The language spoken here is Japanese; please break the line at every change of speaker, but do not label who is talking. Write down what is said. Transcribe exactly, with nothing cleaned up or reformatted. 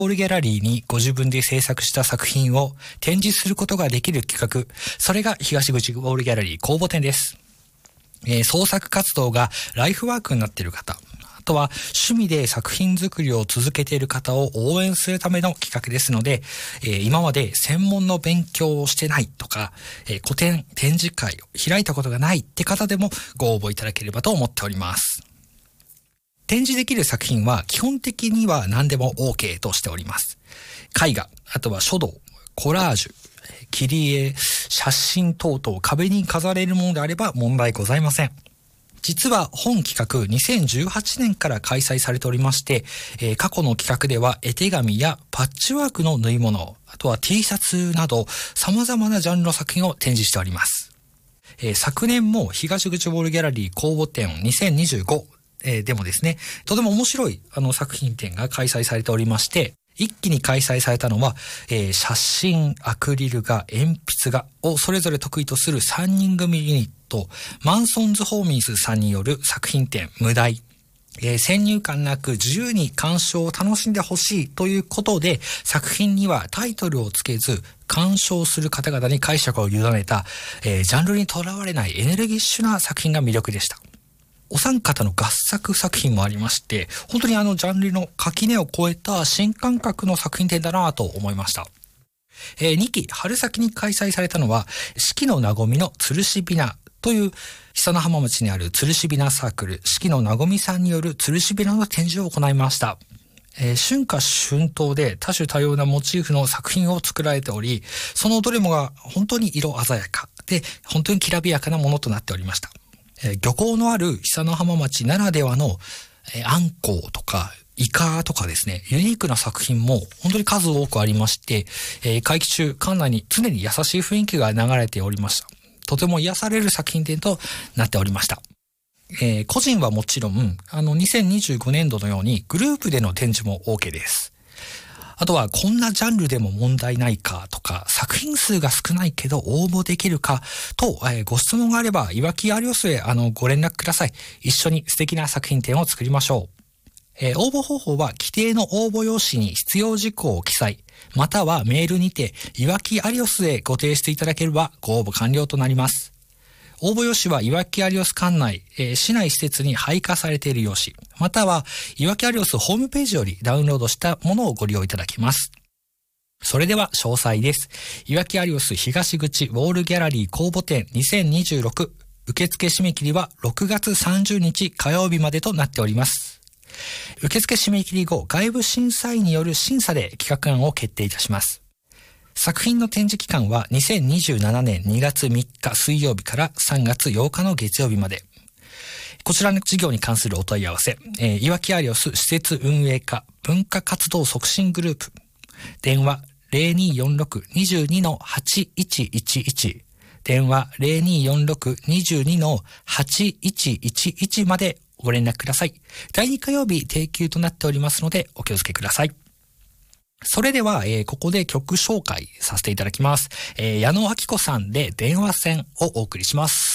ウォールギャラリーにご自分で制作した作品を展示することができる企画、それが東口ウォールギャラリー公募展です。えー、創作活動がライフワークになっている方、あとは趣味で作品作りを続けている方を応援するための企画ですので、えー、今まで専門の勉強をしてないとか、えー、個展展示会を開いたことがないって方でもご応募いただければと思っております。展示できる作品は基本的には何でも OK としております。絵画、あとは書道、コラージュ、切り絵、写真等々壁に飾れるものであれば問題ございません。実は本企画にせんじゅうはちねんから開催されておりまして、えー、過去の企画では絵手紙やパッチワークの縫い物、あとは T シャツなど様々なジャンルの作品を展示しております。えー、昨年も東口ウォールギャラリー公募展にせんにじゅうごえー、でもですね、とても面白いあの作品展が開催されておりまして、一気に開催されたのは、えー、写真、アクリル画、鉛筆画をそれぞれ得意とするさんにん組ユニット、マンソンズ・ホーミンスさんによる作品展、無題。えー、先入観なく自由に鑑賞を楽しんでほしいということで、作品にはタイトルをつけず、鑑賞する方々に解釈を委ねた、えー、ジャンルにとらわれないエネルギッシュな作品が魅力でした。お三方の合作作品もありまして、本当にあのジャンルの垣根を越えた新感覚の作品展だなと思いました。えー、にき春先に開催されたのは、四季のなごみのつるしびなという久の浜町にあるつるしびなサークル、四季のなごみさんによるつるしびなの展示を行いました。えー、春夏春冬で多種多様なモチーフの作品を作られており、そのどれもが本当に色鮮やかで、本当にきらびやかなものとなっておりました。えー、漁港のある久の浜町ならではの、えー、あんこうとかイカとかですね、ユニークな作品も本当に数多くありまして、えー、会期中館内に常に優しい雰囲気が流れておりました。とても癒される作品展となっておりました。えー、個人はもちろん、あのにせんにじゅうごねんどのようにグループでの展示も OK です。あとはこんなジャンルでも問題ないかとか、作品数が少ないけど応募できるかと、えー、ご質問があればいわき有吉へあのご連絡ください。一緒に素敵な作品展を作りましょう。えー、応募方法は規定の応募用紙に必要事項を記載、またはメールにていわき有吉へご提出いただければご応募完了となります。応募用紙はいわき有吉管内、えー、市内施設に配下されている用紙、またはいわき有吉ホームページよりダウンロードしたものをご利用いただけます。それでは詳細です。いわき有吉東口ウォールギャラリー公募展にせんにじゅうろく、受付締め切りはろくがつさんじゅうにち火曜日までとなっております。受付締め切り後、外部審査員による審査で企画案を決定いたします。作品の展示期間はにせんにじゅうななねんにがつみっか水曜日からさんがつようかの月曜日まで。こちらの事業に関するお問い合わせ、えー、いわき有吉施設運営課文化活動促進グループ。電話 ゼロにーよんろく にじゅうに はちいちいちいち。電話 ゼロにーよんろく にじゅうに はちいちいちいちまでご連絡ください。だいに火曜日定休となっておりますのでお気をつけください。それでは、えー、ここで曲紹介させていただきます。えー、矢野明子さんで電話線をお送りします。